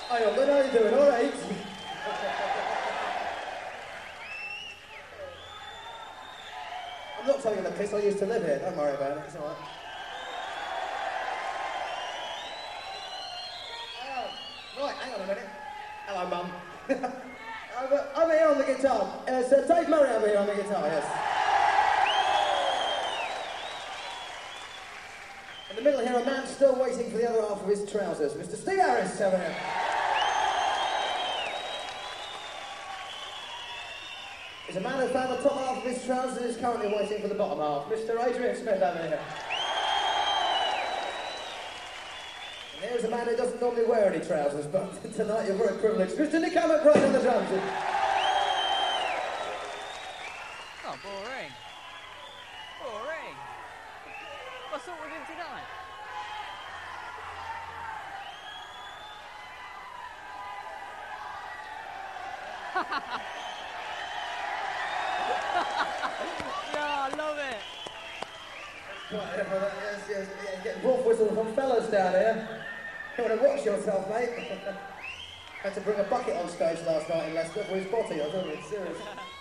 Hi, Owen, how you doing? All right? I'm not telling you the piss, I used to live here. Don't worry about it, it's all right. Right, hang on a minute. Hello, Mum. I'm here on the guitar. Sir Dave Murray over here on the guitar, yes. In the middle here, a man still waiting for the other half of his trousers. Mr. Steve Harris over here. There's a man who found the top half of his trousers and is currently waiting for the bottom half. Mr. Adrian Smith over here. And here's a man who doesn't normally wear any trousers, but tonight you're very privileged. Mr. Nick McBride on the drums. Oh, boring. Boring. What's up with him tonight? Yeah, I love it. Yes, getting wolf whistles from fellas down here. You want to watch yourself, mate. Had to bring a bucket on stage last night in Leicester for his body, I don't know, it's serious.